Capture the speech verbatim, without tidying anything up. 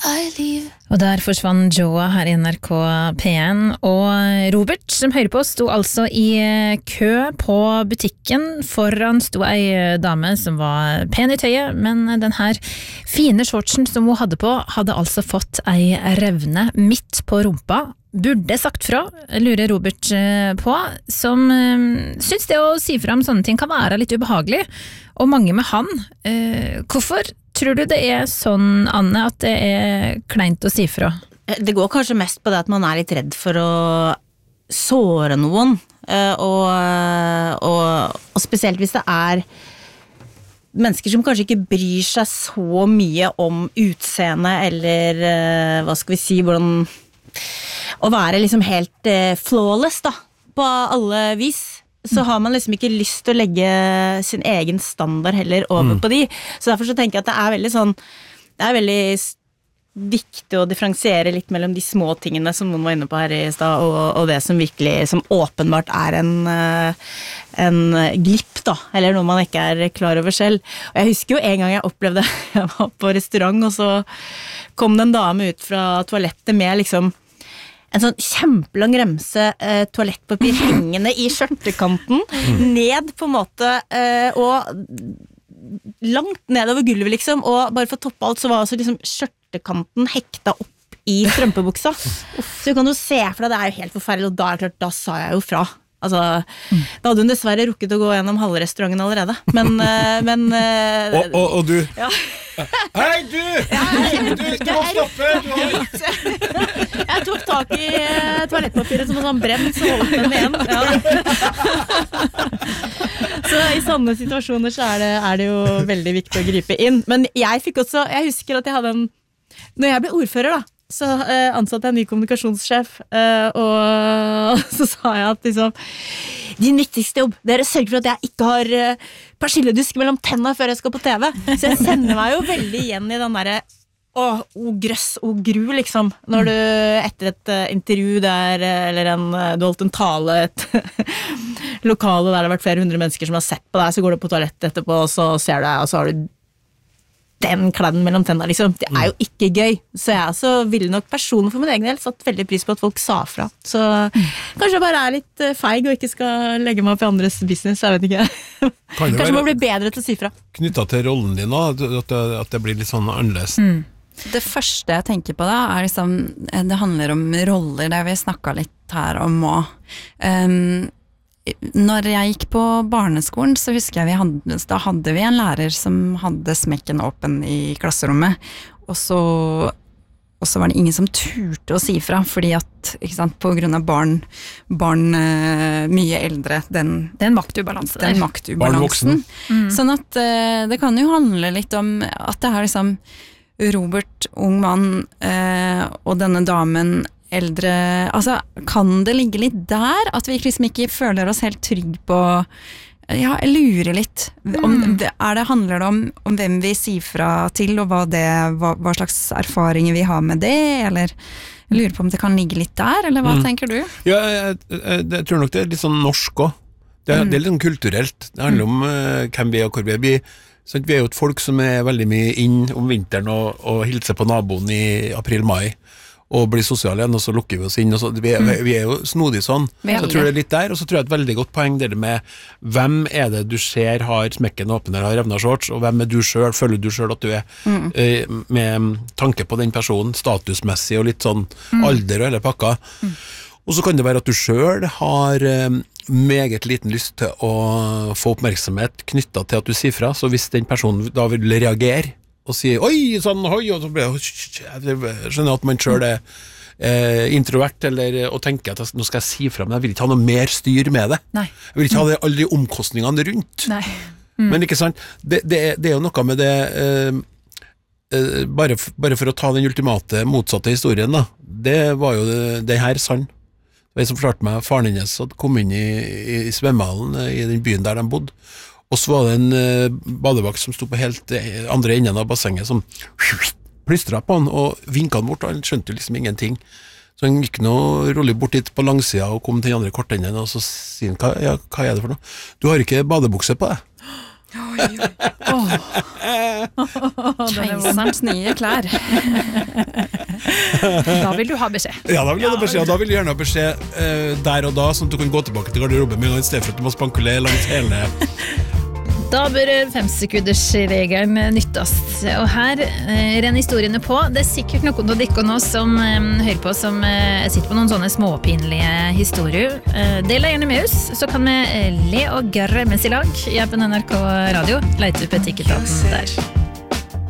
Og der forsvant Joa her i N R K P en, og Robert, som hører på, sto altså i kø på butikken. Foran sto ei dame som var pen i tøyet, men den her fine shortsen som hun hadde på, hadde altså fått ei revne midt på rumpa. Burde sagt fra, lurer Robert på, som synes det å si fra om sånne ting kan være litt ubehagelig, og mange med han. Hvorfor tror du det er sånn, Anne, at det er kleint å si fra? Det går kanskje mest på det at man er litt redd for å såre noen, og, og, og spesielt hvis det er mennesker som kanskje ikke bryr seg så mye om utseende, eller hva skal vi si, hvordan å være liksom helt eh, flawless da, på alle vis, så har man liksom ikke lyst til å legge sin egen standard heller over mm. på de. Så derfor så tenker jeg at det er veldig sånn, det er veldig viktig å differensiere litt mellom de små tingene som noen var inne på her i sted, og, og det som virkelig, som åpenbart er en, en glipp da, eller noe man ikke er klar over selv. Og jeg husker jo en gang jeg opplevde, jeg var på restaurant, og så kom det en dame ut fra toalettet med liksom en sånn kjempelang remse eh, toalettpapir hengende i skjørtekanten, mm. ned på en måte, eh, og langt ned over gulvet liksom, og bare for å toppe alt så var altså liksom skjørtekanten hekta opp i strømpebuksa. Så du kan jo se for deg, det er jo helt forferdelig, og da er det klart, da sa jeg jo fra. Altså, mm. da hadde hun dessverre rukket å gå gjennom halve restauranten allerede. Men, uh, men uh, og, og, og du? Ja. Hei, du! Jeg, du, du må stoppe! Du har... jeg tok tak i uh, toalettpapiret som var sånn brent, så holdt den igjen. Ja. Så i sånne situasjoner så er det, er det jo veldig viktig å gripe inn. Men jeg fikk også, jeg husker at jeg hadde en, når jeg ble ordfører da, så uh, ansatte jeg en ny kommunikasjonssjef, uh, og så sa jeg at liksom, din viktigste jobb, det er å sørge for at jeg ikke har uh, persilledusk mellom tenna før jeg skal på T V. Så jeg sender meg jo veldig igjen i den derre å, o grøss, o gru liksom, når du etter et uh, intervju der, eller en, uh, du holdt en tale, et lokale der det har vært flere hundre mennesker som har sett på deg, så går du på toalettet etterpå, og så ser du deg, og så har du den kladden mellom tennene, liksom. Det er jo ikke gøy. Så jeg så ville nok personen for min egen del satt veldig pris på at folk sa fra. Så mm. kanskje jeg bare er litt feig og ikke skal legge meg opp i andres business, jeg vet ikke. Kanskje jeg må bli bedre til å si fra. Knyttet til rollen din da, at det, at det blir litt sånn annerledes. Mm. Det første jeg tenker på da, er liksom, det handler om roller, det vi snakket litt her om også. Um, Når jeg gikk på barneskolen, så husker jeg vi hadde, da hadde vi en lærer som hadde smekken åpen i klasserommet, og så, og så var det ingen som turte å si fra, fordi at, ikke sant, på grunn av barn, barn uh, mye eldre, den, den maktubalansen. Den maktubalansen. Mm. Sånn at uh, det kan jo handle litt om at det er liksom Robert, ung mann, uh, og denne damen, eldre, altså kan det ligge litt der, at vi liksom ikke føler oss helt trygg på, ja, jeg lurer litt, om, det, er det, handler det om, om hvem vi sier fra til, og hva, det, hva, hva slags erfaringer vi har med det, eller jeg lurer på om det kan ligge litt der, eller hva mm. tenker du? Ja, jeg, jeg, jeg tror nok det er litt sånn norsk også, det, mm. det er litt sånn kulturelt, det handler om uh, hvem vi er og hvor vi er, vi, sånn, vi er jo et folk som er veldig mye inn om vinteren og, og hilser på naboen i april-mai, og blir sosiale igjen, og så lukker vi oss inn, og så, vi, er, mm. vi er jo snodig sånn, så jeg tror det er litt der, og så tror jeg et veldig godt poeng det med hvem er det du ser har smekken åpen eller har revna shorts, og hvem er du selv, føler du selv at du er, mm. eh, med tanke på den personen, statusmessig og litt sånn mm. alder og hele pakka. Mm. Og så kan det være at du selv har eh, meget liten lyst til å få oppmerksomhet knyttet til at du sier fra, så hvis den personen da vil reagere, og sier, oi, sånn, hoi, og så blir jeg, jeg skjønner at man selv er eh, introvert, eller, og tenker at jeg, nå skal jeg si fra, men jeg vil ikke ha noe mer styr med det. Nei. Jeg vil ikke ha det, alle de omkostningene rundt. Nei. Mm. Men ikke sant, det, det, det er jo noe med det, eh, eh, bare, bare for å ta den ultimate motsatte historien da, det var jo det, det her sann. Det var en som fortalte meg, faren hennes hadde kommet inn i, i svømmehallen i den byen der de bodde, og så var det en uh, badevakt som stod på helt uh, andre enden av bassenget som plystret på han og vinket han bort, og han skjønte jo liksom ingenting. Så han gikk nå rolig bort dit på langsida og kom til den andre kortenden, og så sier han, hva, ja, hva er det for noe? Du har ikke badebukse på deg. Keiserens nye klær. Da vil du ha beskjed. Ja, da vil du ha beskjed, og da vil du gjerne ha beskjed eh, der og da, sånn at du kan gå tilbake til garderoben med en gang, i stedet for at du må spankulere langs hele. Da bør femsekundersregelen nyttes. Og her eh, renner historiene på. Det er sikkert noen av dere nå som eh, hører på, som eh, sitter på noen sånne småpinlige historier. Eh, del gjerne med oss, så kan vi eh, le og gremmes i lag i appen N R K Radio. Leit opp etikketaten der.